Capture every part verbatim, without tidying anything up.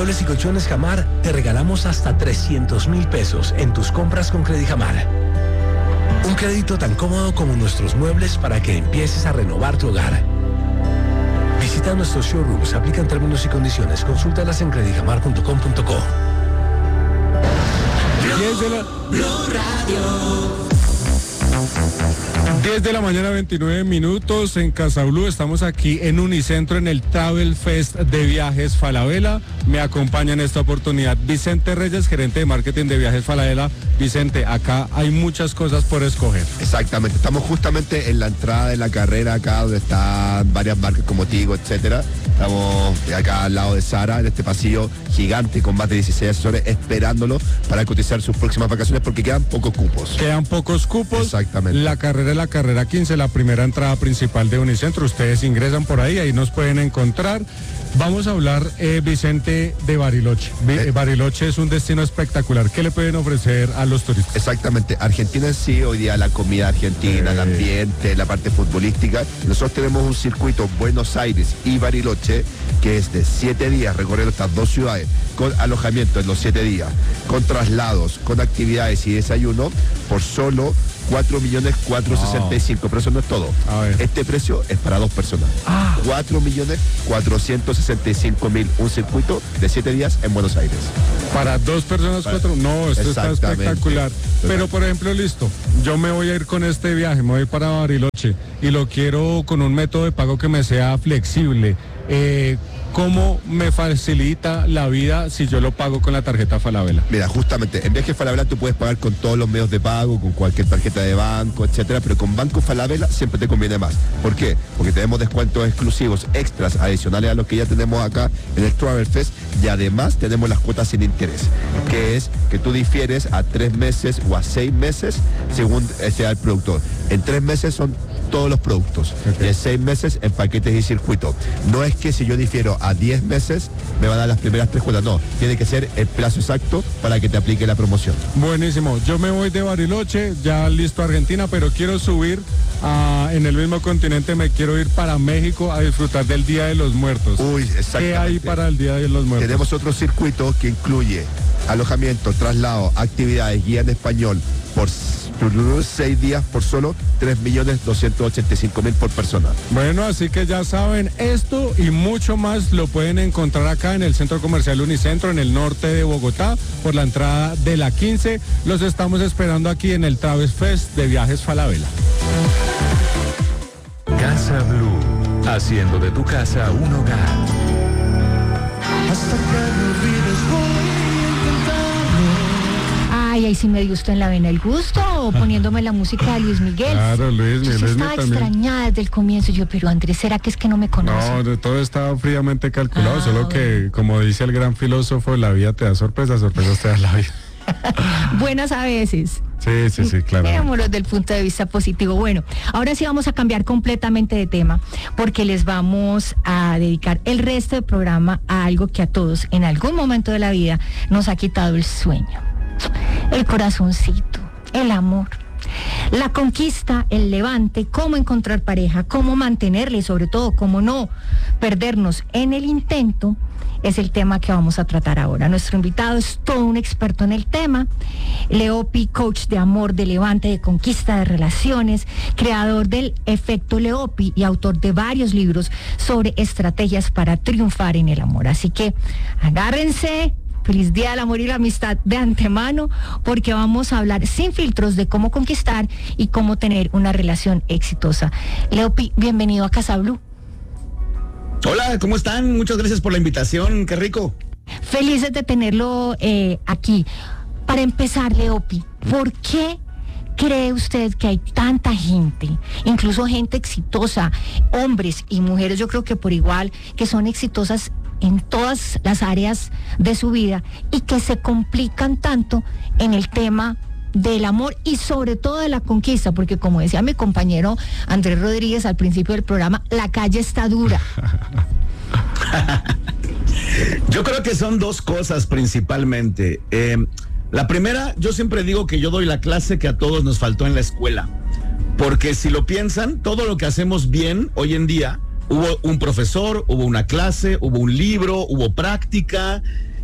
Muebles y Colchones Jamar te regalamos hasta trescientos mil pesos en tus compras con Credijamar. Un crédito tan cómodo como nuestros muebles para que empieces a renovar tu hogar. Visita nuestros showrooms, aplican términos y condiciones. Consúltalas en credijamar punto com punto co. diez de la mañana, veintinueve minutos en Casa Blue. Estamos aquí en Unicentro en el Travel Fest de Viajes Falabella. Me acompaña en esta oportunidad Vicente Reyes, gerente de marketing de Viajes Falabella. Vicente, acá hay muchas cosas por escoger. Exactamente, estamos justamente en la entrada de la carrera acá donde están varias marcas como Tigo, etcétera. Estamos acá al lado de Sara, en este pasillo gigante con más de dieciséis asesores esperándolo para cotizar sus próximas vacaciones porque quedan pocos cupos. Quedan pocos cupos. Exactamente. La carrera es la carrera quince, la primera entrada principal de Unicentro. Ustedes ingresan por ahí, ahí nos pueden encontrar. Vamos a hablar, eh, Vicente, de Bariloche. Eh. Bariloche es un destino espectacular. ¿Qué le pueden ofrecer a los turistas? Exactamente. Argentina en sí, hoy día la comida argentina, eh. el ambiente, la parte futbolística. Nosotros tenemos un circuito Buenos Aires y Bariloche que es de siete días recorriendo estas dos ciudades con alojamiento en los siete días, con traslados, con actividades y desayuno por solo cuatro millones cuatrocientos sesenta y cinco, no. Pero eso no es todo. Este precio es para dos personas. Ah. cuatro millones cuatrocientos sesenta y cinco mil, un circuito de siete días en Buenos Aires. Para dos personas, para... cuatro. No, esto está espectacular. Pero, por ejemplo, listo, yo me voy a ir con este viaje, me voy para Bariloche y lo quiero con un método de pago que me sea flexible. Eh, ¿Cómo me facilita la vida si yo lo pago con la tarjeta Falabella? Mira, justamente, en Viajes Falabella tú puedes pagar con todos los medios de pago, con cualquier tarjeta de banco, etcétera, pero con Banco Falabella siempre te conviene más. ¿Por qué? Porque tenemos descuentos exclusivos, extras, adicionales a los que ya tenemos acá en el Travel Fest, y además tenemos las cuotas sin interés, que es que tú difieres a tres meses o a seis meses según sea el productor. En tres meses son todos los productos, okay. Y en seis meses en paquetes y circuito. No es que si yo difiero a diez meses me van a dar las primeras tres cuotas, no, tiene que ser el plazo exacto para que te aplique la promoción. Buenísimo, yo me voy de Bariloche, ya listo a Argentina, pero quiero subir a, en el mismo continente, me quiero ir para México a disfrutar del Día de los Muertos. Uy, exactamente. ¿Qué hay para el Día de los Muertos? Tenemos otro circuito que incluye alojamiento, traslado, actividades, guía en español por seis días por solo tres millones doscientos ochenta y cinco mil por persona. Bueno, así que ya saben, esto y mucho más lo pueden encontrar acá en el Centro Comercial Unicentro, en el norte de Bogotá, por la entrada de la quince. Los estamos esperando aquí en el Travel Fest de Viajes Falabella. Casa Blue, haciendo de tu casa un hogar. Hasta que me olvides voy a intentarlo. Ay, ahí sí me dio usted en la vena el gusto, poniéndome la música de Luis Miguel. Claro, Luis Miguel. Yo estaba extrañada desde el comienzo. Yo, pero Andrés, ¿será que es que no me conoce? No, de todo estaba fríamente calculado, Ah, solo que, como dice el gran filósofo, la vida te da sorpresas, sorpresas te da la vida. Buenas a veces. Sí, sí, sí, claro. Veámoslo desde el punto de vista positivo. Bueno, ahora sí vamos a cambiar completamente de tema, porque les vamos a dedicar el resto del programa a algo que a todos en algún momento de la vida nos ha quitado el sueño, el corazoncito, el amor, la conquista, el levante, cómo encontrar pareja, cómo mantenerla y sobre todo cómo no perdernos en el intento. Es el tema que vamos a tratar ahora. Nuestro invitado es todo un experto en el tema. Leopi, coach de amor, de levante, de conquista de relaciones, creador del efecto Leopi y autor de varios libros sobre estrategias para triunfar en el amor. Así que agárrense. Feliz Día del Amor y la Amistad de antemano, porque vamos a hablar sin filtros de cómo conquistar y cómo tener una relación exitosa. Leopi, bienvenido a Casa Blue. Hola, ¿cómo están? Muchas gracias por la invitación, qué rico. Felices de tenerlo eh, aquí. Para empezar, Leopi, ¿por qué cree usted que hay tanta gente, incluso gente exitosa, hombres y mujeres, yo creo que por igual, que son exitosas en todas las áreas de su vida y que se complican tanto en el tema del amor y sobre todo de la conquista? Porque como decía mi compañero Andrés Rodríguez al principio del programa, la calle está dura. Yo creo que son dos cosas principalmente. Eh, la primera, yo siempre digo que yo doy la clase que a todos nos faltó en la escuela, porque si lo piensan, todo lo que hacemos bien hoy en día, hubo un profesor, hubo una clase, hubo un libro, hubo práctica,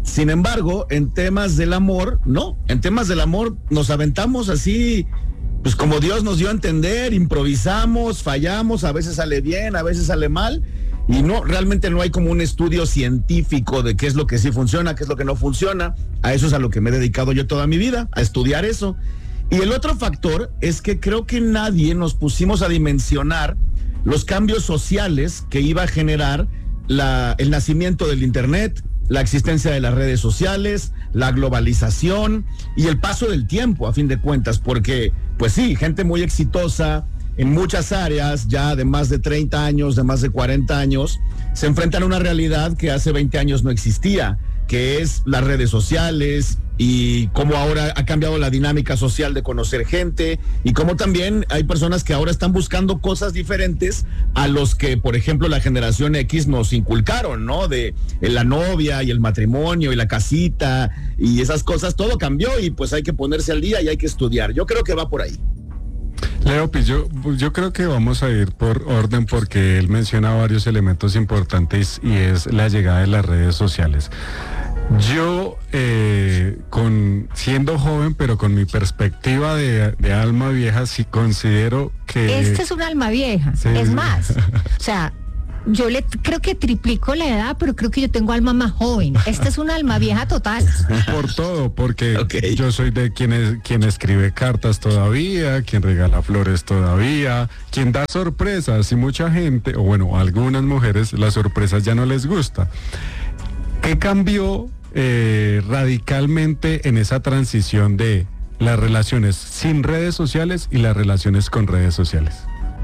Sin embargo, en temas del amor, no, en temas del amor nos aventamos así, pues como Dios nos dio a entender, improvisamos, fallamos, a veces sale bien, a veces sale mal, y no, realmente no hay como un estudio científico de qué es lo que sí funciona, qué es lo que no funciona. A eso es a lo que me he dedicado yo toda mi vida, a estudiar eso. Y el otro factor es que creo que nadie nos pusimos a dimensionar los cambios sociales que iba a generar la, el nacimiento del Internet, la existencia de las redes sociales, la globalización y el paso del tiempo, a fin de cuentas, porque, pues sí, gente muy exitosa en muchas áreas, ya de más de treinta años, de más de cuarenta años, se enfrentan a una realidad que hace veinte años no existía, que es las redes sociales y cómo ahora ha cambiado la dinámica social de conocer gente y cómo también hay personas que ahora están buscando cosas diferentes a los que, por ejemplo, la generación X nos inculcaron, ¿no? De, de la novia y el matrimonio y la casita y esas cosas, todo cambió y pues hay que ponerse al día y hay que estudiar. Yo creo que va por ahí. Leopi, yo, yo creo que vamos a ir por orden porque él menciona varios elementos importantes y es la llegada de las redes sociales. Yo, eh, con siendo joven, pero con mi perspectiva de, de alma vieja, sí considero que... Este es un alma vieja, sí, es más, o sea... Yo le creo que triplico la edad, pero creo que yo tengo alma más joven. Esta es una alma vieja total. Por todo, porque okay. Yo soy de quien, es, quien escribe cartas todavía, quien regala flores todavía, quien da sorpresas y mucha gente, o bueno, a algunas mujeres las sorpresas ya no les gusta. ¿Qué cambió eh, radicalmente en esa transición de las relaciones sin redes sociales y las relaciones con redes sociales?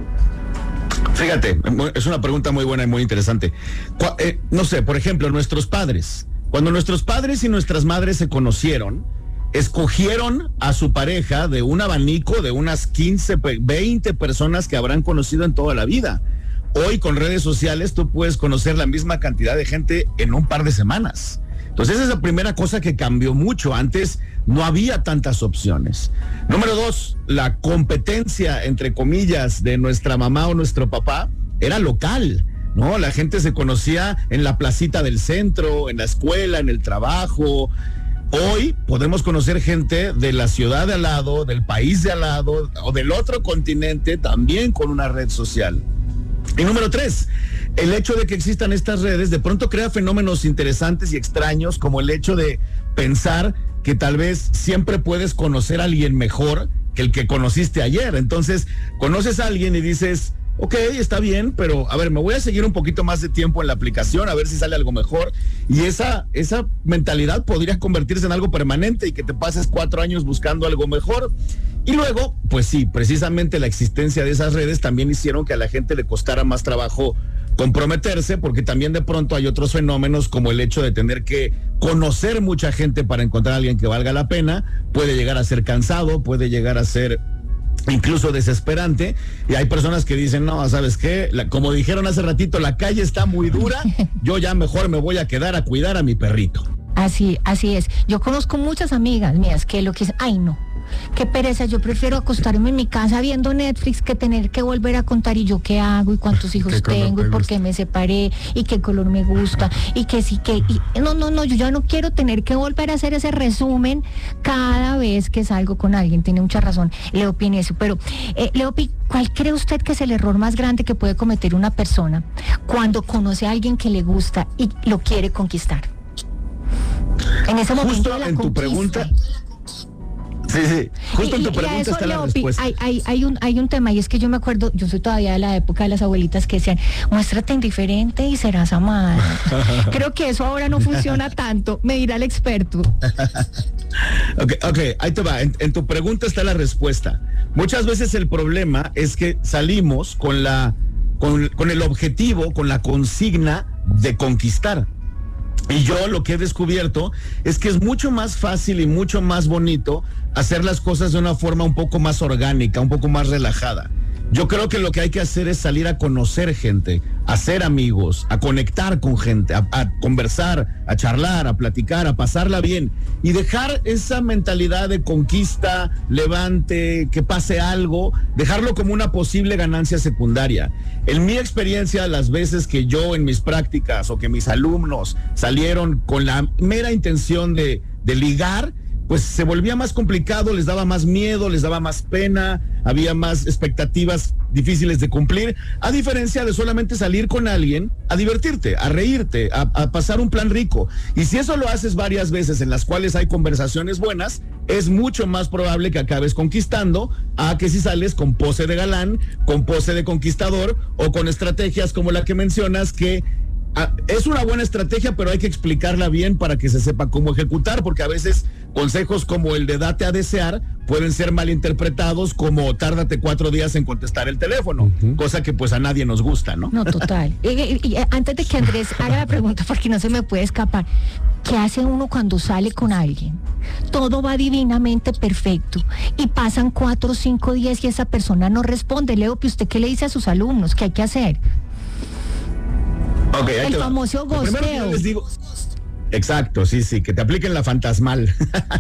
Fíjate, es una pregunta muy buena y muy interesante. Eh, no sé, por ejemplo, nuestros padres. Cuando nuestros padres y nuestras madres se conocieron, escogieron a su pareja de un abanico de unas quince, veinte personas que habrán conocido en toda la vida. Hoy con redes sociales tú puedes conocer la misma cantidad de gente en un par de semanas. Entonces esa es la primera cosa que cambió mucho. Antes no había tantas opciones. Número dos, la competencia, entre comillas, de nuestra mamá o nuestro papá era local, ¿no? La gente se conocía en la placita del centro, en la escuela, en el trabajo. Hoy podemos conocer gente de la ciudad de al lado, del país de al lado o del otro continente también con una red social. Y número tres, el hecho de que existan estas redes de pronto crea fenómenos interesantes y extraños, como el hecho de pensar que tal vez siempre puedes conocer a alguien mejor que el que conociste ayer. Entonces, conoces a alguien y dices, ok, está bien, pero a ver, me voy a seguir un poquito más de tiempo en la aplicación, a ver si sale algo mejor. Y esa, esa mentalidad podría convertirse en algo permanente y que te pases cuatro años buscando algo mejor. Y luego, pues sí, precisamente la existencia de esas redes también hicieron que a la gente le costara más trabajo comprometerse, porque también de pronto hay otros fenómenos como el hecho de tener que conocer mucha gente para encontrar a alguien que valga la pena. Puede llegar a ser cansado, puede llegar a ser incluso desesperante, y hay personas que dicen, no, ¿sabes qué? La, como dijeron hace ratito, la calle está muy dura, yo ya mejor me voy a quedar a cuidar a mi perrito. Así, así es. Yo conozco muchas amigas mías que lo que dicen, ay no, qué pereza, yo prefiero acostarme en mi casa viendo Netflix que tener que volver a contar y yo qué hago y cuántos hijos tengo y por qué me separé y qué color me gusta y que sí que y, no, no, no, yo ya no quiero tener que volver a hacer ese resumen cada vez que salgo con alguien. Tiene mucha razón Leopi en eso, pero eh, Leopi, ¿cuál cree usted que es el error más grande que puede cometer una persona cuando conoce a alguien que le gusta y lo quiere conquistar? En ese momento Justo de la en conquista. Tu pregunta. Sí, sí, justo y, en tu pregunta eso, está la Leopi, respuesta. Hay, hay, hay, un, hay un tema, y es que yo me acuerdo, yo soy todavía de la época de las abuelitas que decían, muéstrate indiferente y serás amada. Creo que eso ahora no funciona tanto, me dirá el experto. Ok, ok, ahí te va, en, en tu pregunta está la respuesta. Muchas veces el problema es que salimos con la, con, con el objetivo, con la consigna de conquistar. Y yo lo que he descubierto es que es mucho más fácil y mucho más bonito hacer las cosas de una forma un poco más orgánica, un poco más relajada. Yo creo que lo que hay que hacer es salir a conocer gente, a hacer amigos, a conectar con gente, a, a conversar, a charlar, a platicar, a pasarla bien y dejar esa mentalidad de conquista, levante, que pase algo, dejarlo como una posible ganancia secundaria. En mi experiencia, las veces que yo en mis prácticas o que mis alumnos salieron con la mera intención de, de ligar, pues se volvía más complicado, les daba más miedo, les daba más pena, había más expectativas difíciles de cumplir, a diferencia de solamente salir con alguien a divertirte, a reírte, a, a pasar un plan rico. Y si eso lo haces varias veces en las cuales hay conversaciones buenas, es mucho más probable que acabes conquistando a que si sales con pose de galán, con pose de conquistador o con estrategias como la que mencionas que Ah, es una buena estrategia, pero hay que explicarla bien para que se sepa cómo ejecutar, porque a veces consejos como el de date a desear pueden ser malinterpretados como tárdate cuatro días en contestar el teléfono, uh-huh. cosa que pues a nadie nos gusta, ¿no? No, total. y, y, y, antes de que Andrés haga la pregunta, porque no se me puede escapar, ¿qué hace uno cuando sale con alguien? Todo va divinamente perfecto y pasan cuatro o cinco días y esa persona no responde. Leo, ¿usted qué le dice a sus alumnos? ¿Qué hay que hacer? Okay, el famoso gosteo. Les digo, exacto, sí, sí, que te apliquen la fantasmal.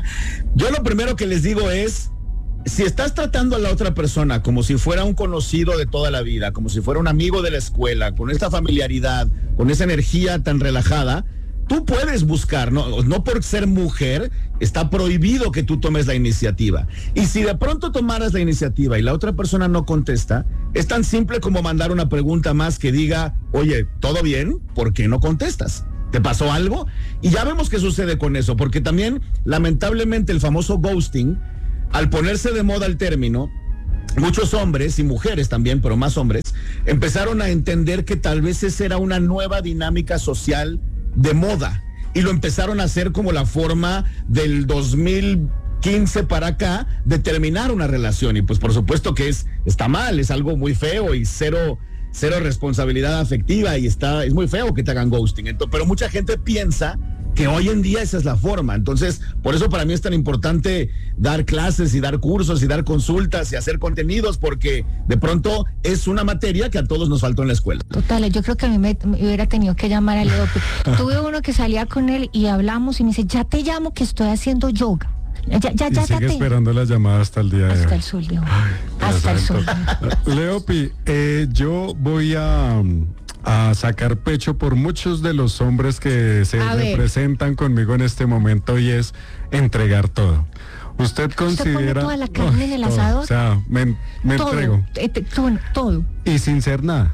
Yo lo primero que les digo es, si estás tratando a la otra persona como si fuera un conocido de toda la vida, como si fuera un amigo de la escuela, con esta familiaridad, con esa energía tan relajada, tú puedes buscar, no, no por ser mujer, está prohibido que tú tomes la iniciativa. Y si de pronto tomaras la iniciativa y la otra persona no contesta, es tan simple como mandar una pregunta más que diga, oye, ¿todo bien? ¿Por qué no contestas? ¿Te pasó algo? Y ya vemos qué sucede con eso, porque también, lamentablemente, el famoso ghosting, al ponerse de moda el término, muchos hombres y mujeres también, pero más hombres, empezaron a entender que tal vez esa era una nueva dinámica social de moda y lo empezaron a hacer como la forma del dos mil quince para acá de terminar una relación y pues por supuesto que es está mal, es algo muy feo y cero cero responsabilidad afectiva y está es muy feo que te hagan ghosting. Entonces, pero mucha gente piensa que hoy en día esa es la forma. Entonces, por eso para mí es tan importante dar clases y dar cursos y dar consultas y hacer contenidos, porque de pronto es una materia que a todos nos faltó en la escuela. Total, yo creo que a mí me, me hubiera tenido que llamar a Leo. Tuve uno que salía con él y hablamos y me dice, ya te llamo que estoy haciendo yoga. Ya, ya, y ya, sigue ya esperando la llamada hasta el día de hoy. Hasta el sol de hoy. Hasta el sol. Leopi, eh, yo voy a... a sacar pecho por muchos de los hombres que se a representan ver. conmigo en este momento y es entregar todo. Usted considera... ¿Usted pone toda la carne oh, en el todo, asador? O sea, me, me todo, entrego. Eh, todo, todo. Y sin ser nada.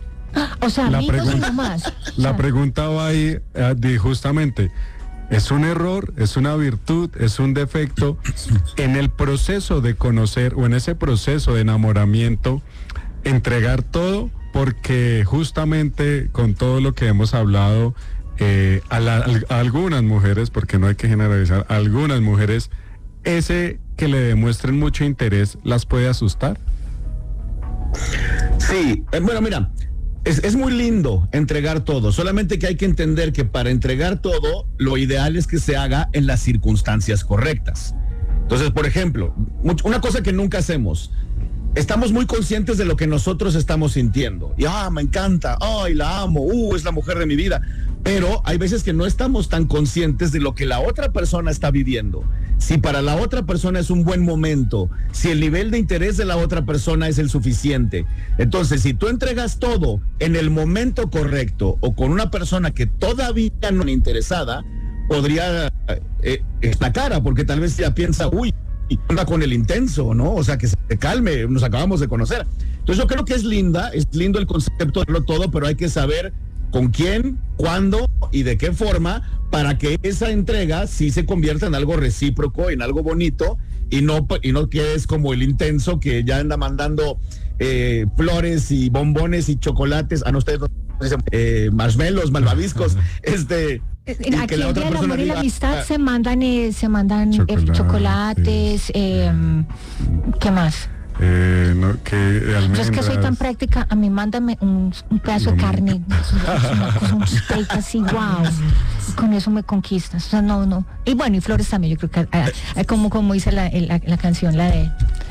O sea, la amigos pregunta, y nomás. La o sea. pregunta va ahí, eh, de justamente, ¿es un error, es una virtud, es un defecto? En el proceso de conocer o en ese proceso de enamoramiento, entregar todo, porque justamente con todo lo que hemos hablado, eh, a, la, a algunas mujeres, porque no hay que generalizar, a algunas mujeres, ese que le demuestren mucho interés las puede asustar. Sí, eh, bueno, mira, es, es muy lindo entregar todo, solamente que hay que entender que para entregar todo, lo ideal es que se haga en las circunstancias correctas. Entonces, por ejemplo, una cosa que nunca hacemos, estamos muy conscientes de lo que nosotros estamos sintiendo. Y, ah, me encanta, ay, la amo, uh, es la mujer de mi vida. Pero hay veces que no estamos tan conscientes de lo que la otra persona está viviendo. Si para la otra persona es un buen momento, si el nivel de interés de la otra persona es el suficiente. Entonces, si tú entregas todo en el momento correcto o con una persona que todavía no es interesada, podría eh, esta cara, porque tal vez ya piensa, uy, y anda con el intenso, ¿no? O sea, que se calme, nos acabamos de conocer. Entonces yo creo que es linda, es lindo el concepto de verlo todo, pero hay que saber con quién, cuándo y de qué forma para que esa entrega sí se convierta en algo recíproco, en algo bonito y no, y no quedes como el intenso que ya anda mandando eh, flores y bombones y chocolates, a no ustedes eh, marshmallows, malvaviscos, este... Y aquí el día del amor y la amistad ah, se mandan eh, se mandan Chocolate, eh, chocolates, sí. eh, ¿qué más? Eh, no, que Yo es que soy tan práctica, a mí mándame un, un pedazo no, de carne, una cosa, un steak así, wow, con eso me conquistas, o sea, no, no. Y bueno, y flores también, yo creo que eh, como, como dice la, la, la canción, la de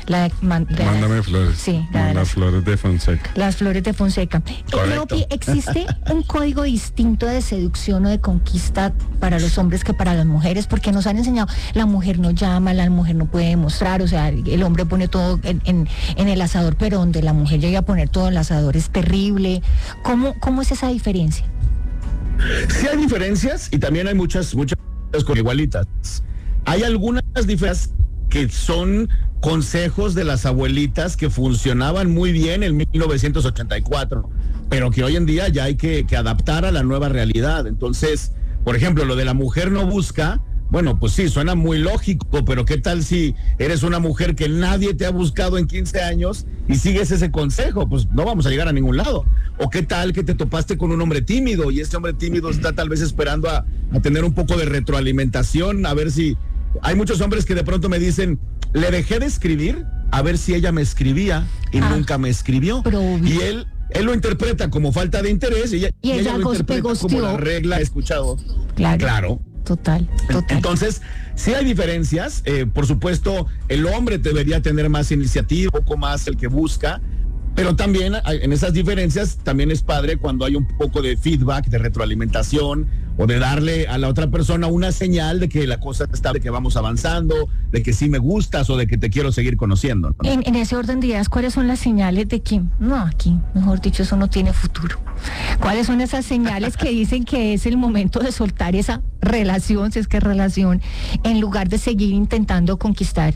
La de, man, de Mándame las, flores. Sí, la Manda de las flores de Fonseca. Las flores de Fonseca. Leopi, ¿existe un código distinto de seducción o de conquista para los hombres que para las mujeres? Porque nos han enseñado, la mujer no llama, la mujer no puede demostrar, o sea, el hombre pone todo en, en, en el asador, pero donde la mujer llega a poner todo en el asador es terrible. ¿Cómo, cómo es esa diferencia? Sí hay diferencias y también hay muchas, muchas cosas igualitas. Hay algunas diferencias que son consejos de las abuelitas que funcionaban muy bien en mil novecientos ochenta y cuatro, pero que hoy en día ya hay que, que adaptar a la nueva realidad. Entonces, por ejemplo, lo de la mujer no busca, bueno, pues sí, suena muy lógico, pero ¿qué tal si eres una mujer que nadie te ha buscado en quince años y sigues ese consejo? Pues no vamos a llegar a ningún lado. ¿O qué tal que te topaste con un hombre tímido y ese hombre tímido está tal vez esperando a, a tener un poco de retroalimentación, a ver si... Hay muchos hombres que de pronto me dicen, le dejé de escribir a ver si ella me escribía y ah, nunca me escribió. Y él él lo interpreta como falta de interés y ella, y ella, ella lo interpreta como la regla escuchado. Claro. Claro. Total, total. Entonces, sí hay diferencias. Eh, por supuesto, el hombre debería tener más iniciativa, un poco más el que busca. Pero también en esas diferencias también es padre cuando hay un poco de feedback, de retroalimentación o de darle a la otra persona una señal de que la cosa está, de que vamos avanzando, de que sí me gustas o de que te quiero seguir conociendo, ¿no? En, en ese orden de ideas, ¿cuáles son las señales de que, no, aquí, mejor dicho, eso no tiene futuro? ¿Cuáles son esas señales que dicen que es el momento de soltar esa relación, si es que es relación, en lugar de seguir intentando conquistar?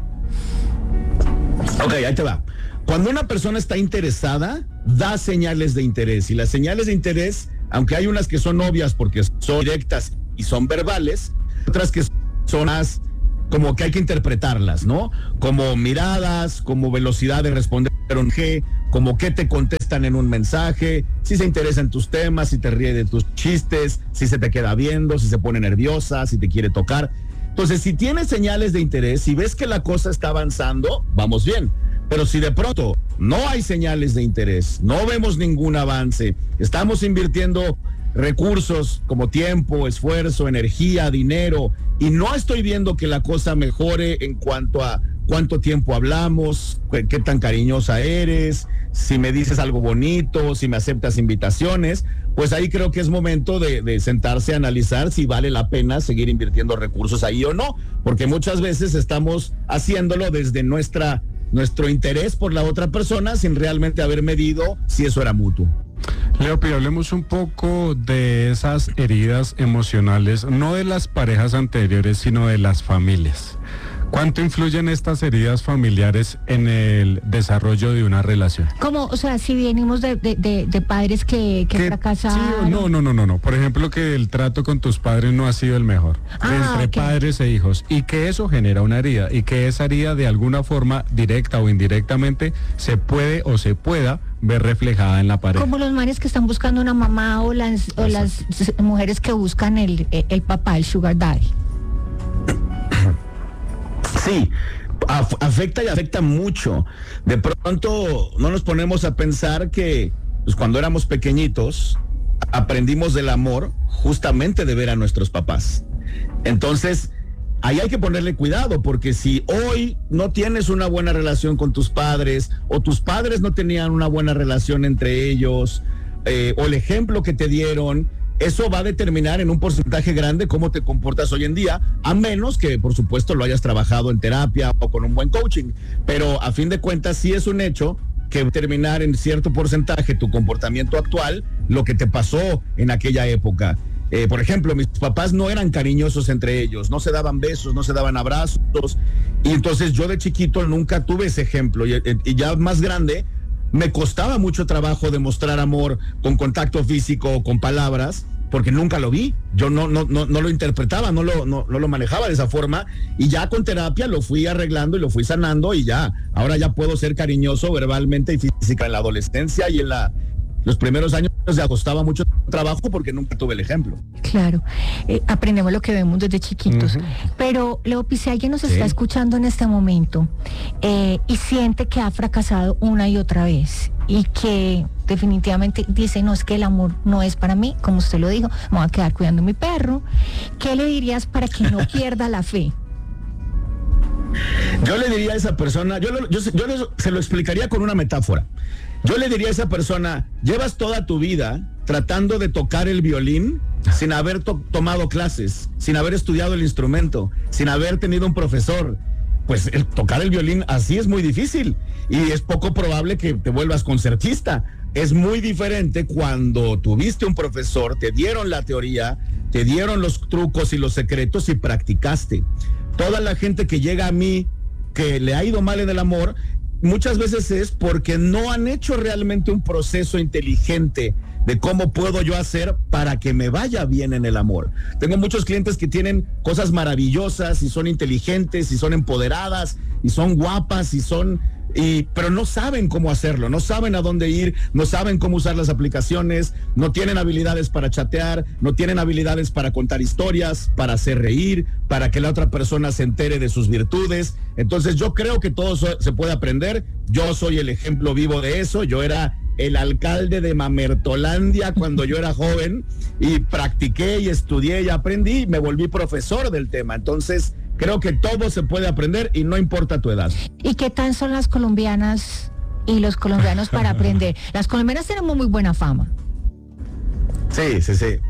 Ok, ahí te va. Cuando una persona está interesada, da señales de interés. Y las señales de interés, aunque hay unas que son obvias porque son directas y son verbales, otras que son más como que hay que interpretarlas, ¿no? Como miradas, como velocidad de responder un G, como que te contestan en un mensaje, si se interesa en tus temas, si te ríe de tus chistes, si se te queda viendo, si se pone nerviosa, si te quiere tocar. Entonces, si tienes señales de interés, si ves que la cosa está avanzando, vamos bien. Pero si de pronto no hay señales de interés, no vemos ningún avance, estamos invirtiendo recursos como tiempo, esfuerzo, energía, dinero, y no estoy viendo que la cosa mejore en cuanto a cuánto tiempo hablamos, qué, qué tan cariñosa eres, si me dices algo bonito, si me aceptas invitaciones, pues ahí creo que es momento de, de sentarse a analizar si vale la pena seguir invirtiendo recursos ahí o no, porque muchas veces estamos haciéndolo desde nuestra nuestro interés por la otra persona sin realmente haber medido si eso era mutuo. Leopi, hablemos un poco de esas heridas emocionales, no de las parejas anteriores, sino de las familias. ¿Cuánto influyen estas heridas familiares en el desarrollo de una relación? Como, o sea, si venimos de, de, de, de padres que, que fracasaron. Sí, no, no, no, no, no. Por ejemplo, que el trato con tus padres no ha sido el mejor. Ah, entre okay. padres e hijos. Y que eso genera una herida. Y que esa herida de alguna forma, directa o indirectamente, se puede o se pueda ver reflejada en la pareja. Como los manes que están buscando una mamá o las, o las mujeres que buscan el, el papá, el sugar daddy. Sí, af- afecta y afecta mucho. De pronto no nos ponemos a pensar que pues, cuando éramos pequeñitos aprendimos del amor justamente de ver a nuestros papás. Entonces, ahí hay que ponerle cuidado, porque si hoy no tienes una buena relación con tus padres o tus padres no tenían una buena relación entre ellos, eh, o el ejemplo que te dieron, eso va a determinar en un porcentaje grande cómo te comportas hoy en día, a menos que, por supuesto, lo hayas trabajado en terapia o con un buen coaching. Pero a fin de cuentas, sí es un hecho que va a determinar en cierto porcentaje tu comportamiento actual, lo que te pasó en aquella época. Eh, por ejemplo, mis papás no eran cariñosos entre ellos, no se daban besos, no se daban abrazos. Y entonces yo de chiquito nunca tuve ese ejemplo. Y, y ya más grande, me costaba mucho trabajo demostrar amor con contacto físico, con palabras, porque nunca lo vi, yo no, no, no, no lo interpretaba, no lo, no, no lo manejaba de esa forma, y ya con terapia lo fui arreglando y lo fui sanando, y ya, ahora ya puedo ser cariñoso verbalmente y física. En la adolescencia y en la, los primeros años me costaba mucho trabajo porque nunca tuve el ejemplo. Claro, eh, aprendemos lo que vemos desde chiquitos. Uh-huh. Pero, Leopi, si alguien nos sí. está escuchando en este momento eh, y siente que ha fracasado una y otra vez y que definitivamente dice, no, es que el amor no es para mí, como usted lo dijo, me voy a quedar cuidando a mi perro, ¿qué le dirías para que no pierda la fe? Yo le diría a esa persona, yo, lo, yo, yo les, se lo explicaría con una metáfora. Yo le diría a esa persona, llevas toda tu vida tratando de tocar el violín sin haber to- tomado clases, sin haber estudiado el instrumento, sin haber tenido un profesor. Pues el tocar el violín así es muy difícil y es poco probable que te vuelvas concertista. Es muy diferente cuando tuviste un profesor, te dieron la teoría, te dieron los trucos y los secretos y practicaste. Toda la gente que llega a mí, que le ha ido mal en el amor, muchas veces es porque no han hecho realmente un proceso inteligente de cómo puedo yo hacer para que me vaya bien en el amor. Tengo muchos clientes que tienen cosas maravillosas y son inteligentes y son empoderadas y son guapas y son... Y, pero no saben cómo hacerlo, no saben a dónde ir, no saben cómo usar las aplicaciones, no tienen habilidades para chatear, no tienen habilidades para contar historias, para hacer reír, para que la otra persona se entere de sus virtudes. Entonces yo creo que todo so- se puede aprender. Yo soy el ejemplo vivo de eso. Yo era el alcalde de Mamertolandia cuando yo era joven y practiqué y estudié y aprendí y me volví profesor del tema. Entonces creo que todo se puede aprender y no importa tu edad. ¿Y qué tal son las colombianas y los colombianos para aprender? Las colombianas tenemos muy buena fama. Sí, sí, sí.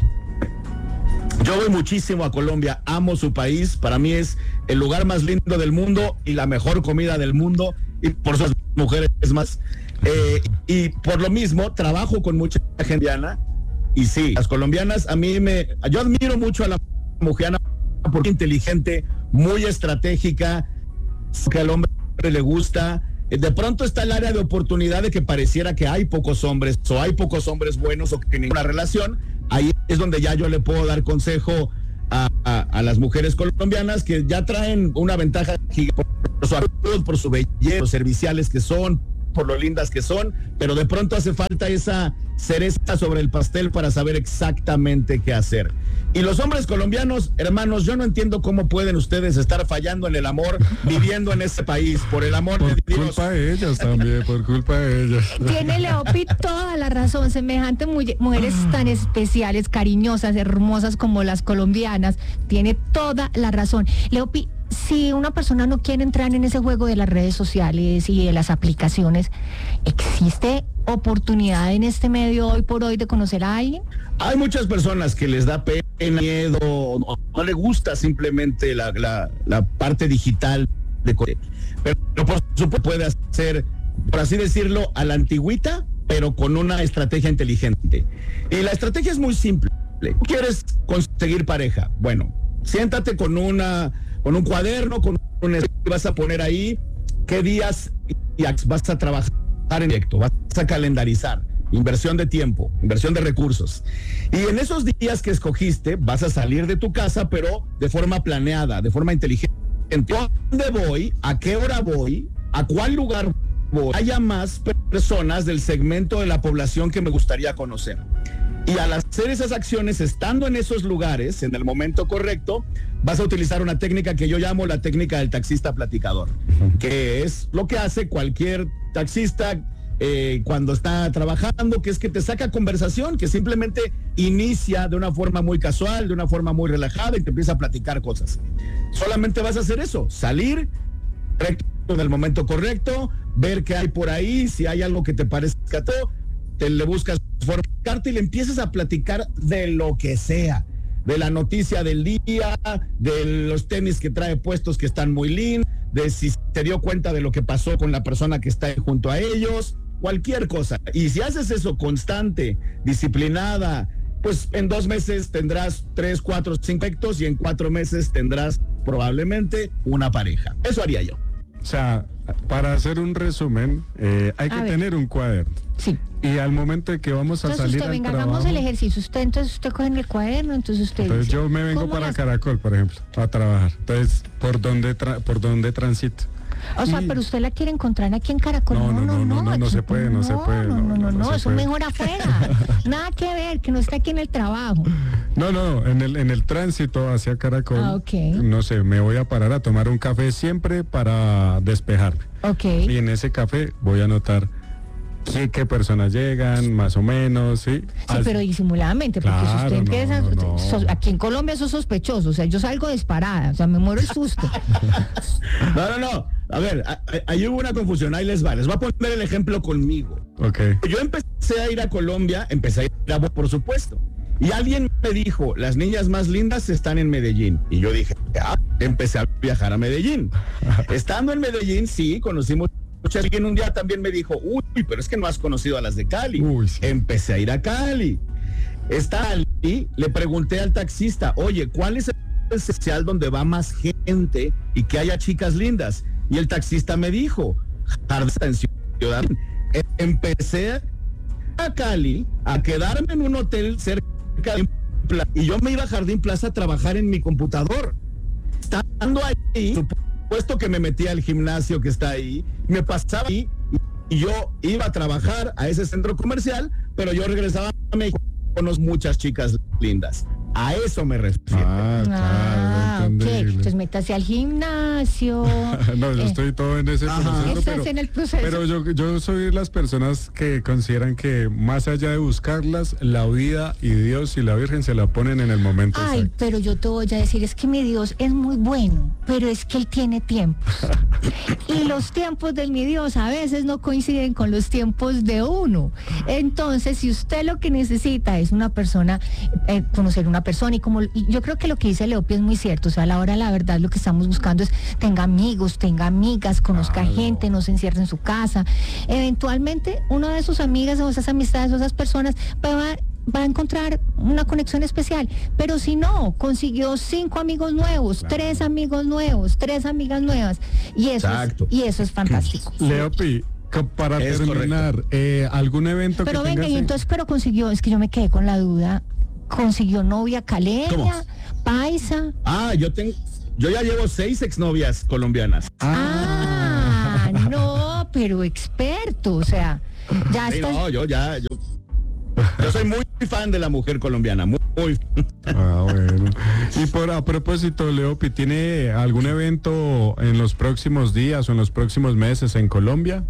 Yo voy muchísimo a Colombia, amo su país, para mí es el lugar más lindo del mundo y la mejor comida del mundo y por sus mujeres más. Eh, y por lo mismo trabajo con mucha gente colombiana y sí, las colombianas a mí me, yo admiro mucho a la mujer porque es inteligente, muy estratégica, que al hombre le gusta. De pronto está el área de oportunidad de que pareciera que hay pocos hombres o hay pocos hombres buenos o que ninguna relación. Ahí es donde ya yo le puedo dar consejo a, a, a las mujeres colombianas que ya traen una ventaja gigante por su actitud, por su belleza, los serviciales que son, por lo lindas que son, pero de pronto hace falta esa cereza sobre el pastel para saber exactamente qué hacer. Y los hombres colombianos, hermanos, yo no entiendo cómo pueden ustedes estar fallando en el amor viviendo en este país, por el amor por de Dios. Por culpa de ellas también, por culpa de ellas. Tiene Leopi toda la razón, semejante mu- mujeres tan especiales, cariñosas, hermosas como las colombianas, tiene toda la razón. Leopi, si una persona no quiere entrar en ese juego de las redes sociales y de las aplicaciones, ¿existe oportunidad en este medio hoy por hoy de conocer a alguien? Hay muchas personas que les da pena, miedo, no, no le gusta simplemente la, la, la parte digital de pero, pero por supuesto puede hacer, por así decirlo, a la antigüita, pero con una estrategia inteligente. Y la estrategia es muy simple. ¿Quieres conseguir pareja? Bueno, siéntate con una con un cuaderno, con un vas a poner ahí qué días vas a trabajar en directo, vas a calendarizar, inversión de tiempo, inversión de recursos. Y en esos días que escogiste, vas a salir de tu casa, pero de forma planeada, de forma inteligente. ¿Dónde voy? ¿A qué hora voy? ¿A cuál lugar voy? Haya más personas del segmento de la población que me gustaría conocer. Y al hacer esas acciones, estando en esos lugares, en el momento correcto, vas a utilizar una técnica que yo llamo la técnica del taxista platicador, que es lo que hace cualquier taxista eh, cuando está trabajando, que es que te saca conversación, que simplemente inicia de una forma muy casual, de una forma muy relajada y te empieza a platicar cosas. Solamente vas a hacer eso, salir correcto en el momento correcto, ver qué hay por ahí, si hay algo que te parezca a todo, te le buscas formarte y le empiezas a platicar de lo que sea, de la noticia del día, de los tenis que trae puestos que están muy lindos, de si se dio cuenta de lo que pasó con la persona que está junto a ellos, cualquier cosa. Y si haces eso constante, disciplinada, pues en dos meses tendrás tres, cuatro, cinco efectos y en cuatro meses tendrás probablemente una pareja. Eso haría yo. O sea, para hacer un resumen, eh, hay A que ver. tener un cuaderno. Sí. Y al momento de que vamos a Entonces salir usted, al venga, trabajo, hagamos el ejercicio. Usted, entonces usted coge en el cuaderno, entonces usted entonces dice, yo me vengo ¿cómo para las- Caracol, por ejemplo, a trabajar. Entonces, ¿por dónde, tra- por dónde transito? O sea, Y- pero usted la quiere encontrar aquí en Caracol. No, no, no, no, no, no aquí- se puede, no se puede, No, no, no, no, se eso puede. mejor afuera. Nada que ver, que no está aquí en el trabajo. No, no, en el, en el tránsito hacia Caracol, Ah, ok. no sé, me voy a parar a tomar un café siempre para despejarme. Ok. Y en ese café voy a anotar qué, qué personas llegan, más o menos, ¿sí? Sí, Así. pero disimuladamente, porque Claro, si usted empieza, no, no, no. so- aquí en Colombia eso es sospechoso, o sea, yo salgo disparada, o sea, me muero el susto. No, no, no. A ver, a- a- ahí hubo una confusión, ahí les va. Les voy a poner el ejemplo conmigo. Ok. Yo empecé a ir a Colombia, empecé a ir a Bo- por supuesto. Y alguien me dijo, las niñas más lindas están en Medellín. Y yo dije, ah, empecé a viajar a Medellín. Estando en Medellín, sí, conocimos muchas. Alguien un día también me dijo, uy, pero es que no has conocido a las de Cali. Uy, sí. Empecé a ir a Cali. Está allí, le pregunté al taxista, oye, ¿cuál es el especial donde va más gente y que haya chicas lindas? Y el taxista me dijo, Jardín en Ciudad. E- Empecé a Cali a quedarme en un hotel cerca de Plaza, y yo me iba a Jardín Plaza a trabajar en mi computador. Estando ahí, supuesto que me metía al gimnasio que está ahí, me pasaba ahí y yo iba a trabajar a ese centro comercial, pero yo regresaba a México con muchas chicas lindas. A eso me refiero. Ah, Ah, claro, ok, entendible. entonces métase al gimnasio. No, yo Eh, estoy todo en ese Ajá. proceso, Estás pero, en el proceso. pero yo, yo soy de las personas que consideran que más allá de buscarlas, la vida y Dios y la Virgen se la ponen en el momento Ay, exacto. pero yo te voy a decir, es que mi Dios es muy bueno, pero es que Él tiene tiempos. Y los tiempos de mi Dios a veces no coinciden con los tiempos de uno. Entonces, si usted lo que necesita es una persona, eh, conocer una persona, y como y yo creo que lo que dice Leopi es muy cierto, o sea, a la hora de la verdad lo que estamos buscando es tenga amigos, tenga amigas, conozca Claro. gente, no se encierre en su casa. Eventualmente, una de sus amigas o esas amistades o esas personas va a va a encontrar una conexión especial, pero si no, consiguió cinco amigos nuevos, Claro. tres amigos nuevos, tres amigas nuevas, y eso Exacto. es, y eso es fantástico. Leopi, co- para Es terminar, eh, ¿algún evento Pero que venga, tengas y en- entonces, pero consiguió, es que yo me quedé con la duda, consiguió novia caleña, ¿Cómo? paisa. Ah, yo tengo, yo ya llevo seis exnovias colombianas. Ah, no, pero experto, o sea, ya Sí, está. no, yo ya, yo, yo soy muy fan de la mujer colombiana, muy, muy Ah, bueno. Y por a propósito, Leopi, ¿tiene algún evento en los próximos días o en los próximos meses en Colombia?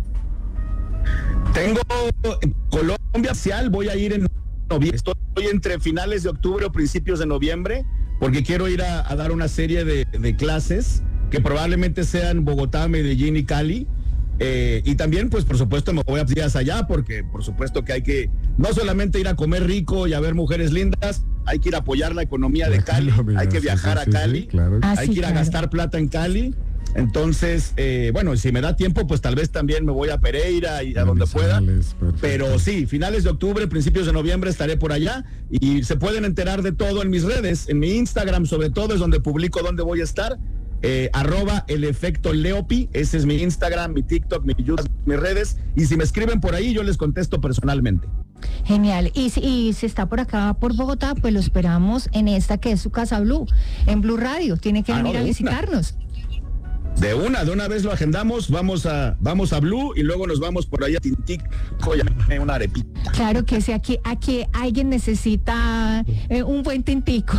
Tengo en Colombia oficial, voy a ir en noviembre. Estoy entre finales de octubre o principios de noviembre, porque quiero ir a, a dar una serie de, de clases que probablemente sean Bogotá, Medellín y Cali. Eh, y también, pues, por supuesto, me voy a días allá, porque por supuesto que hay que no solamente ir a comer rico y a ver mujeres lindas, hay que ir a apoyar la economía de Cali, Lo mismo, hay que sí, viajar sí, a sí, Cali, sí, claro. Ah, hay sí, que ir a claro. gastar plata en Cali. Entonces, eh, bueno, si me da tiempo, pues tal vez también me voy a Pereira y a donde pueda. Manizales, perfecto. Pero sí, finales de octubre, principios de noviembre estaré por allá y se pueden enterar de todo en mis redes, en mi Instagram sobre todo es donde publico dónde voy a estar, eh, arroba el efecto Leopi, ese es mi Instagram, mi TikTok, mi YouTube, mis redes, y si me escriben por ahí yo les contesto personalmente. Genial. Y, si- y si está por acá, por Bogotá, pues lo esperamos en esta que es su Casa Blue, en Blue Radio. Tiene que Ah, no, venir de a una. visitarnos. De una, de una vez lo agendamos, vamos a, vamos a Blue y luego nos vamos por allá a Tintico y una arepita. Claro que sí, aquí, aquí alguien necesita eh, un buen tintico.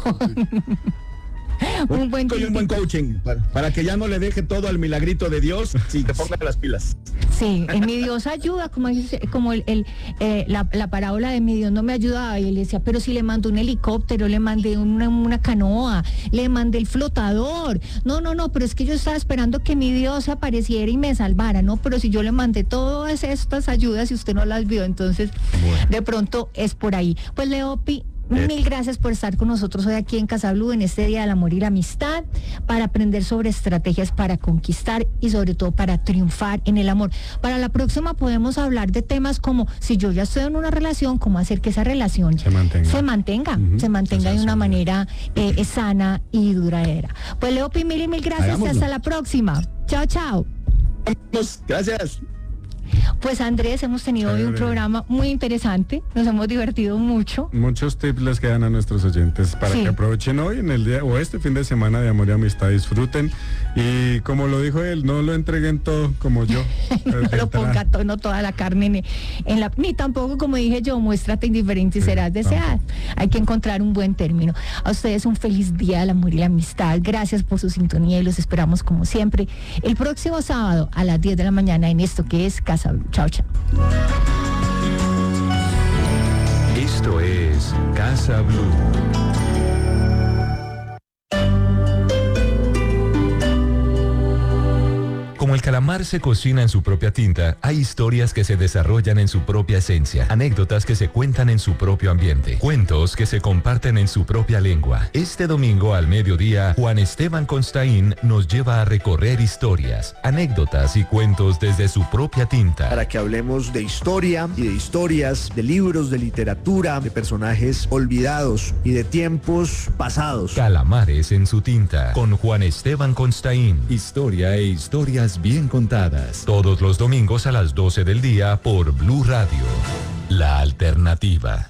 un buen Y un buen tintico. coaching para, para que ya no le deje todo al milagrito de Dios y te ponga las pilas. Sí, en mi Dios ayuda, como, dice- como el, el, eh, la, la parábola de mi Dios no me ayudaba. Y él decía, pero si le mandé un helicóptero, le mandé una, una canoa, le mandé el flotador. No, no, no, pero es que yo estaba esperando que mi Dios se apareciera y me salvara, ¿no? Pero si yo le mandé todas estas ayudas y usted no las vio, entonces de pronto es por ahí. Pues Leopi, mil gracias por estar con nosotros hoy aquí en Casa Blue en este Día del Amor y la Amistad, para aprender sobre estrategias para conquistar y sobre todo para triunfar en el amor. Para la próxima podemos hablar de temas como si yo ya estoy en una relación, cómo hacer que esa relación Se mantenga. se mantenga, Ujú. se mantenga de Esa una es manera eh, sana y duradera. Pues Leopi, mil y mil gracias y Hagámoslo. hasta la próxima. Chao, chao. Vamos, gracias. Pues Andrés, hemos tenido hoy un Chévere. programa muy interesante, nos hemos divertido mucho. Muchos tips les quedan a nuestros oyentes para Sí. que aprovechen hoy en el día o este fin de semana de amor y amistad, disfruten y como lo dijo él, no lo entreguen todo como yo. No lo ponga to- no toda la carne en, en la, ni tampoco, como dije yo, muéstrate indiferente y Sí, serás deseada. Hay que encontrar un buen término. A ustedes un feliz día del amor y la amistad. Gracias por su sintonía y los esperamos como siempre el próximo sábado a las diez de la mañana en esto que es Casa Casa Blue. Chao, chao. Esto es Casa Blue. Como el calamar se cocina en su propia tinta, hay historias que se desarrollan en su propia esencia, anécdotas que se cuentan en su propio ambiente, cuentos que se comparten en su propia lengua. Este domingo al mediodía, Juan Esteban Constaín nos lleva a recorrer historias, anécdotas y cuentos desde su propia tinta. Para que hablemos de historia y de historias, de libros, de literatura, de personajes olvidados y de tiempos pasados. Calamares en su tinta, con Juan Esteban Constaín. Historia e historias bien contadas. Todos los domingos a las doce del día por Blue Radio. La alternativa.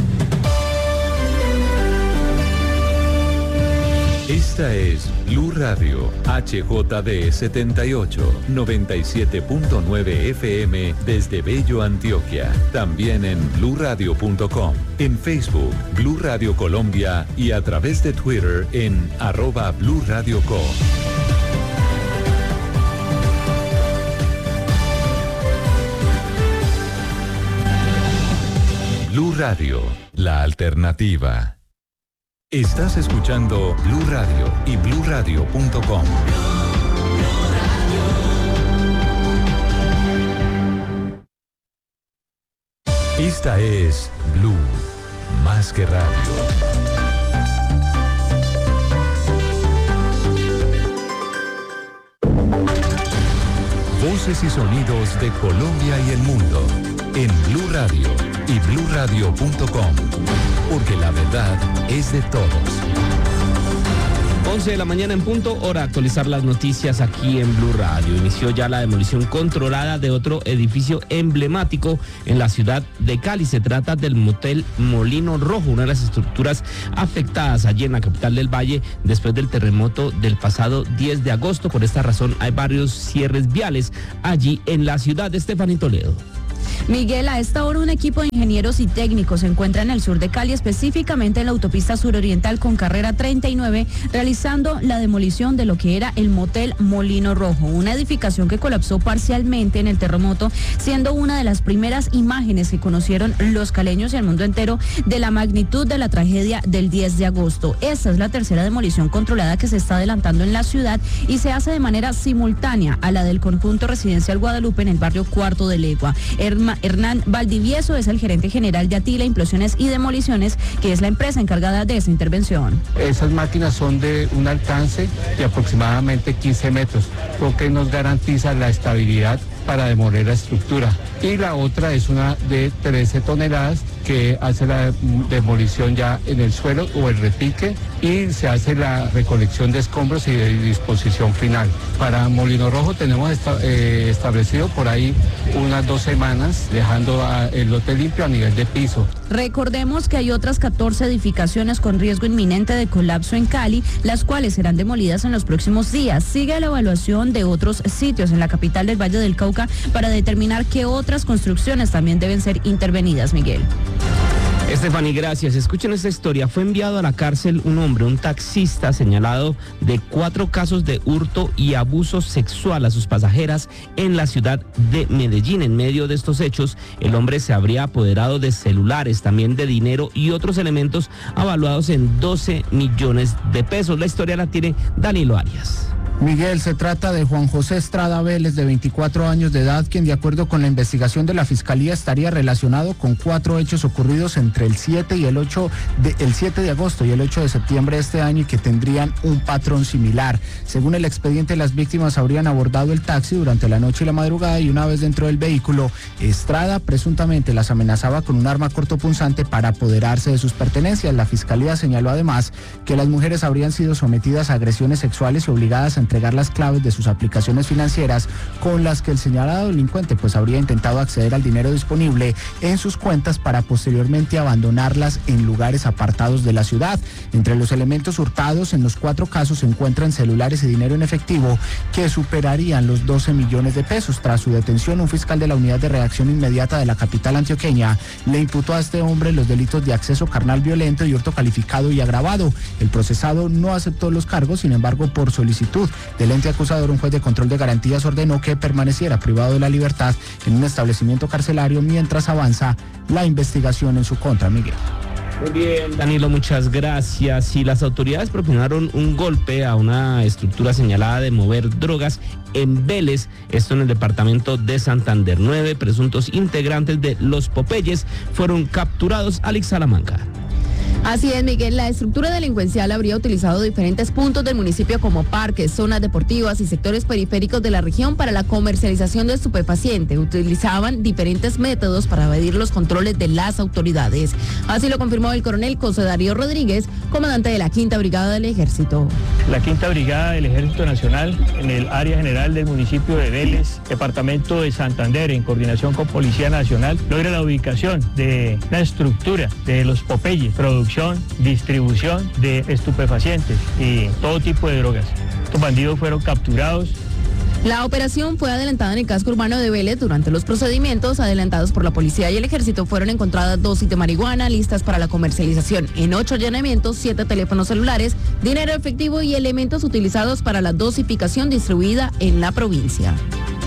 Esta es Blue Radio, H J D setenta y ocho, noventa y siete punto nueve F M desde Bello, Antioquia. También en blue radio punto com, en Facebook, Blue Radio Colombia y a través de Twitter en arroba Blue Radio Co. Blue Radio, la alternativa. Estás escuchando Blue Radio y blue radio punto com. Esta es Blue, más que radio. Voces y sonidos de Colombia y el mundo en Blue Radio y blue radio punto com, porque la verdad es de todos. once de la mañana en punto, hora de actualizar las noticias aquí en Blue Radio. Inició ya la demolición controlada de otro edificio emblemático en la ciudad de Cali. Se trata del Motel Molino Rojo, una de las estructuras afectadas allí en la capital del Valle después del terremoto del pasado diez de agosto. Por esta razón hay varios cierres viales allí en la ciudad. de Estefaní Toledo. Miguel, a esta hora un equipo de ingenieros y técnicos se encuentra en el sur de Cali, específicamente en la autopista suroriental con carrera treinta y nueve, realizando la demolición de lo que era el Motel Molino Rojo, una edificación que colapsó parcialmente en el terremoto, siendo una de las primeras imágenes que conocieron los caleños y el mundo entero de la magnitud de la tragedia del diez de agosto. Esta es la tercera demolición controlada que se está adelantando en la ciudad y se hace de manera simultánea a la del conjunto residencial Guadalupe en el barrio Cuarto de Legua. Hernán Valdivieso es el gerente general de Atila Implosiones y Demoliciones, que es la empresa encargada de esa intervención. Esas máquinas son de un alcance de aproximadamente quince metros, lo que nos garantiza la estabilidad para demoler la estructura. Y la otra es una de trece toneladas que hace la demolición ya en el suelo o el repique y se hace la recolección de escombros y de disposición final. Para Molino Rojo tenemos esta, eh, establecido por ahí unas dos semanas dejando a, el lote limpio a nivel de piso. Recordemos que hay otras catorce edificaciones con riesgo inminente de colapso en Cali, las cuales serán demolidas en los próximos días. Sigue la evaluación de otros sitios en la capital del Valle del Cauca para determinar qué otras construcciones también deben ser intervenidas, Miguel. Estefaní, gracias. Escuchen esta historia. Fue enviado a la cárcel un hombre, un taxista señalado de cuatro casos de hurto y abuso sexual a sus pasajeras en la ciudad de Medellín. En medio de estos hechos, el hombre se habría apoderado de celulares, también de dinero y otros elementos avaluados en doce millones de pesos. La historia la tiene Danilo Arias. Miguel, se trata de Juan José Estrada Vélez, de veinticuatro años de edad, quien de acuerdo con la investigación de la Fiscalía estaría relacionado con cuatro hechos ocurridos entre el siete y el ocho de, el siete de agosto y el ocho de septiembre de este año y que tendrían un patrón similar. Según el expediente, las víctimas habrían abordado el taxi durante la noche y la madrugada y una vez dentro del vehículo, Estrada presuntamente las amenazaba con un arma cortopunzante para apoderarse de sus pertenencias. La Fiscalía señaló además que las mujeres habrían sido sometidas a agresiones sexuales y obligadas a entregar las claves de sus aplicaciones financieras con las que el señalado delincuente pues habría intentado acceder al dinero disponible en sus cuentas para posteriormente abandonarlas en lugares apartados de la ciudad. Entre los elementos hurtados en los cuatro casos se encuentran celulares y dinero en efectivo que superarían los doce millones de pesos. Tras su detención, un fiscal de la Unidad de Reacción Inmediata de la capital antioqueña le imputó a este hombre los delitos de acceso carnal violento y hurto calificado y agravado. El procesado no aceptó los cargos, sin embargo, por solicitud del ente acusador, un juez de control de garantías ordenó que permaneciera privado de la libertad en un establecimiento carcelario mientras avanza la investigación en su contra. Miguel. Muy bien, Danilo, muchas gracias. Y las autoridades propinaron un golpe a una estructura señalada de mover drogas en Vélez, esto en el departamento de Santander. Nueve presuntos integrantes de Los Popeyes fueron capturados. Alex Salamanca. Así es, Miguel. La estructura delincuencial habría utilizado diferentes puntos del municipio como parques, zonas deportivas y sectores periféricos de la región para la comercialización de estupefacientes. Utilizaban diferentes métodos para evadir los controles de las autoridades. Así lo confirmó el coronel José Darío Rodríguez, comandante de la Quinta Brigada del Ejército. La Quinta Brigada del Ejército Nacional, en el área general del municipio de Vélez, departamento de Santander, en coordinación con Policía Nacional, logra la ubicación de la estructura de Los Popeyes, producción, distribución de estupefacientes y todo tipo de drogas. Estos bandidos fueron capturados. La operación fue adelantada en el casco urbano de Vélez. Durante los procedimientos adelantados por la policía y el ejército fueron encontradas dosis de marihuana listas para la comercialización. En ocho allanamientos, siete teléfonos celulares, dinero efectivo y elementos utilizados para la dosificación distribuida en la provincia.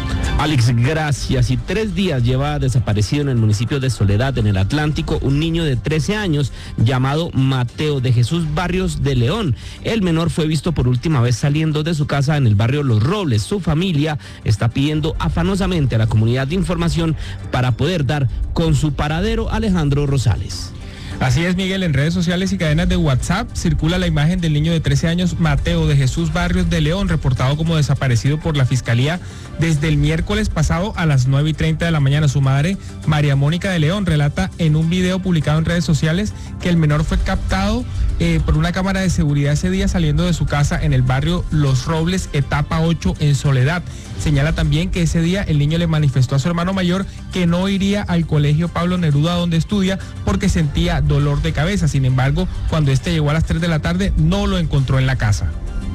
Alex, gracias. Y tres días lleva desaparecido en el municipio de Soledad, en el Atlántico, un niño de trece años llamado Mateo de Jesús Barrios de León. El menor fue visto por última vez saliendo de su casa en el barrio Los Robles. Su familia está pidiendo afanosamente a la comunidad de información para poder dar con su paradero. Alejandro Rosales. Así es, Miguel, en redes sociales y cadenas de WhatsApp circula la imagen del niño de trece años, Mateo de Jesús Barrios de León, reportado como desaparecido por la Fiscalía desde el miércoles pasado a las nueve y treinta de la mañana. Su madre, María Mónica de León, relata en un video publicado en redes sociales que el menor fue captado eh, por una cámara de seguridad ese día saliendo de su casa en el barrio Los Robles, etapa ocho, en Soledad. Señala también que ese día el niño le manifestó a su hermano mayor que no iría al colegio Pablo Neruda donde estudia porque sentía dolor de cabeza. Sin embargo, cuando este llegó a las tres de la tarde, no lo encontró en la casa.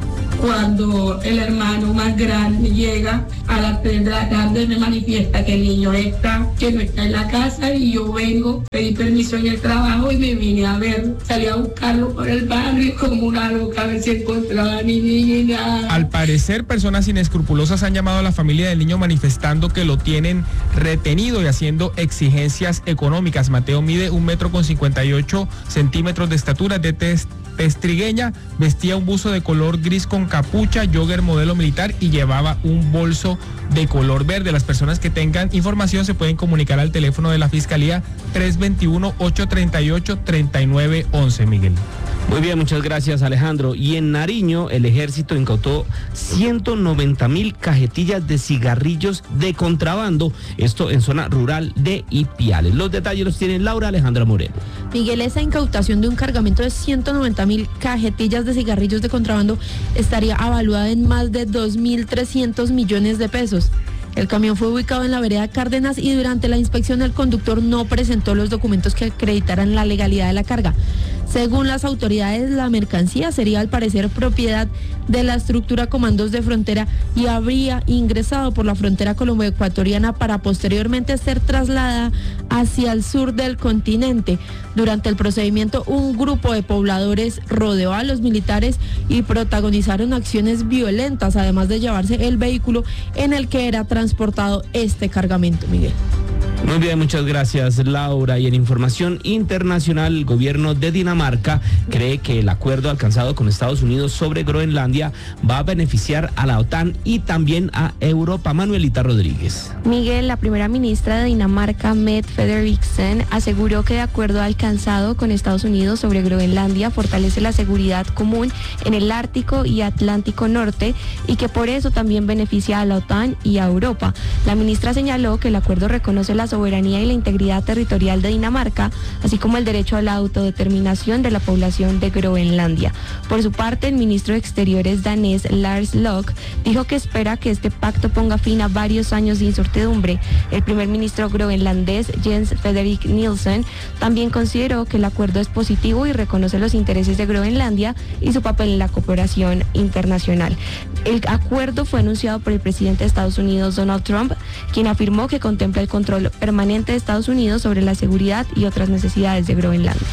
Cuando el hermano más grande llega a las tres de la tarde, me manifiesta que el niño está, que no está en la casa, y yo vengo, pedí permiso en el trabajo y me vine a ver, salí a buscarlo por el barrio como una loca a ver si encontraba a mi niña. Al parecer, personas inescrupulosas han llamado a la familia del niño manifestando que lo tienen retenido y haciendo exigencias económicas. Mateo mide un metro con cincuenta y ocho centímetros de estatura, de test pestrigueña, vestía un buzo de color gris con capucha, jogger modelo militar y llevaba un bolso de color verde. Las personas que tengan información se pueden comunicar al teléfono de la Fiscalía tres dos uno, ocho tres ocho, tres nueve uno uno, Miguel. Muy bien, muchas gracias, Alejandro. Y en Nariño, el ejército incautó ciento noventa mil cajetillas de cigarrillos de contrabando, esto en zona rural de Ipiales. Los detalles los tiene Laura Alejandra Moreno. Miguel, esa incautación de un cargamento de ciento noventa mil cajetillas de cigarrillos de contrabando estaría avaluada en más de dos mil trescientos millones de pesos. El camión fue ubicado en la vereda Cárdenas y durante la inspección el conductor no presentó los documentos que acreditaran la legalidad de la carga. Según las autoridades, la mercancía sería al parecer propiedad de la estructura Comandos de Frontera y habría ingresado por la frontera colombo-ecuatoriana para posteriormente ser trasladada hacia el sur del continente. Durante el procedimiento, un grupo de pobladores rodeó a los militares y protagonizaron acciones violentas, además de llevarse el vehículo en el que era transportado este cargamento, Miguel. Muy bien, muchas gracias, Laura. Y en información internacional, el gobierno de Dinamarca cree que el acuerdo alcanzado con Estados Unidos sobre Groenlandia va a beneficiar a la OTAN y también a Europa. Manuelita Rodríguez. Miguel, la primera ministra de Dinamarca, Mette Frederiksen, aseguró que de acuerdo alcanzado con Estados Unidos sobre Groenlandia fortalece la seguridad común en el Ártico y Atlántico Norte y que por eso también beneficia a la OTAN y a Europa. La ministra señaló que el acuerdo reconoce la soberanía y la integridad territorial de Dinamarca, así como el derecho a la autodeterminación de la población de Groenlandia. Por su parte, el ministro de Exteriores danés Lars Løkke dijo que espera que este pacto ponga fin a varios años de incertidumbre. El primer ministro groenlandés Jens Frederik Nielsen también consideró que el acuerdo es positivo y reconoce los intereses de Groenlandia y su papel en la cooperación internacional. El acuerdo fue anunciado por el presidente de Estados Unidos, Donald Trump, quien afirmó que contempla el control permanente de Estados Unidos sobre la seguridad y otras necesidades de Groenlandia.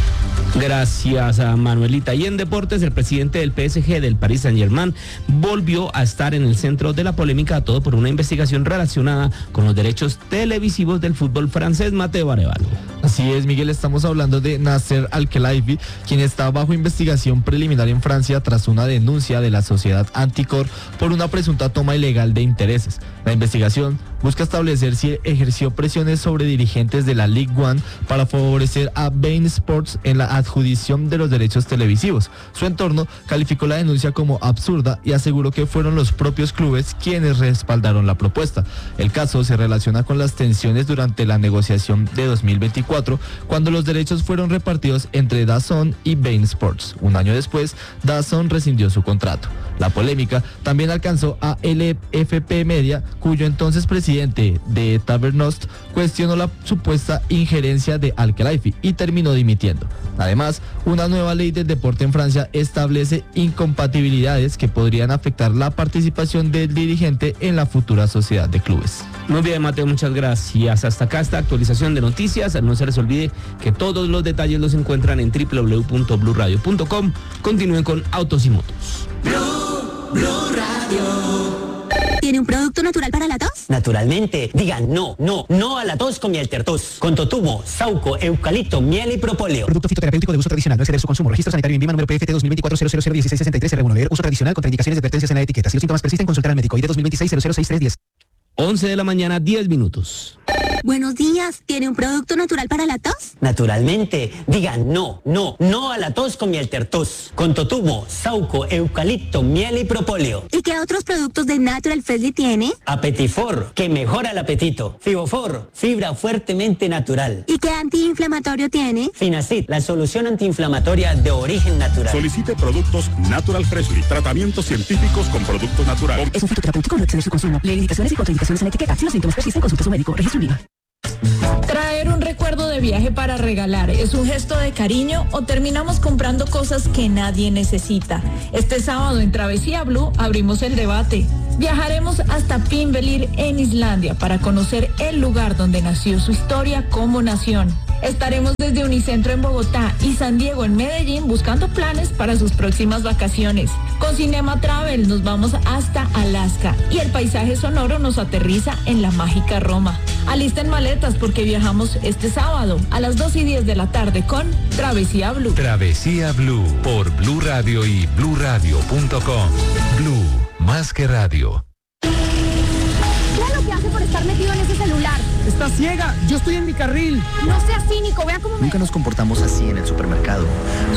Gracias a Manuelita. Y en deportes, el presidente del P S G del Paris Saint-Germain volvió a estar en el centro de la polémica, todo por una investigación relacionada con los derechos televisivos del fútbol francés. Mateo Arevalo. Así es, Miguel, estamos hablando de Nasser Al-Khelaifi, quien está bajo investigación preliminar en Francia tras una denuncia de la sociedad Anticor por una presunta toma ilegal de intereses. La investigación busca establecer si ejerció presiones sobre dirigentes de la Ligue uno para favorecer a Bein Sports en la adjudicación de los derechos televisivos. Su entorno calificó la denuncia como absurda y aseguró que fueron los propios clubes quienes respaldaron la propuesta. El caso se relaciona con las tensiones durante la negociación de dos mil veinticuatro, cuando los derechos fueron repartidos entre D A Z N y Bein Sports. Un año después, D A Z N rescindió su contrato. La polémica también alcanzó a L F P Media, cuyo entonces presidente de Tavernost cuestionó la supuesta injerencia de Al-Khelaifi y terminó dimitiendo. Además, una nueva ley del deporte en Francia establece incompatibilidades que podrían afectar la participación del dirigente en la futura sociedad de clubes. Muy bien, Mateo, muchas gracias. Hasta acá esta actualización de noticias. No se les olvide que todos los detalles los encuentran en doble u doble u doble u punto blue radio punto com. Continúen con Autos y Motos. Blue, Blue Radio. ¿Tiene un producto natural para la tos? Naturalmente. Digan no, no, no a la tos con Mieltertos. Con totumo, sauco, eucalipto, miel y propóleo. Producto fitoterapéutico de uso tradicional. No exceder su consumo. Registro sanitario en INVIMA número P F T dos mil veinticuatro cero cero cero dieciséis sesenta y tres R uno. Leer uso tradicional contra indicaciones y advertencias en la etiqueta. Si los síntomas persisten, consultar al médico. I D dos mil veintiséis cero cero seis tres diez. once de la mañana, diez minutos. Buenos días. ¿Tiene un producto natural para la tos? Naturalmente. Digan no, no, no a la tos con Mieltertos. Con totumo, sauco, eucalipto, miel y propóleo. ¿Y qué otros productos de Natural Freshly tiene? Apetifor, que mejora el apetito. Fibofor, fibra fuertemente natural. ¿Y qué antiinflamatorio tiene? Finacid, la solución antiinflamatoria de origen natural. Solicite productos Natural Freshly. Tratamientos científicos con productos naturales. Es un fitoterapéutico, no exceder su consumo. Lee indicaciones y contraindicaciones en la etiqueta. Si los síntomas persisten, consulte a su médico. Registro INVIMA. Traer un recuerdo de viaje para regalar es un gesto de cariño o terminamos comprando cosas que nadie necesita. Este sábado en Travesía Blue abrimos el debate. Viajaremos hasta Pinvelir en Islandia para conocer el lugar donde nació su historia como nación. Estaremos desde Unicentro en Bogotá y San Diego en Medellín buscando planes para sus próximas vacaciones. Con Cinema Travel nos vamos hasta Alaska y el paisaje sonoro nos aterriza en la mágica Roma. Alisten maletas porque viajamos este sábado a las dos y diez de la tarde con Travesía Blue. Travesía Blue por Blue Radio y blue radio punto com. Blue, más que radio. ¿Qué es lo que hace por estar metido en ese celular? Está ciega, yo estoy en mi carril. No sea cínico, vea cómo me... Nunca nos comportamos así en el supermercado.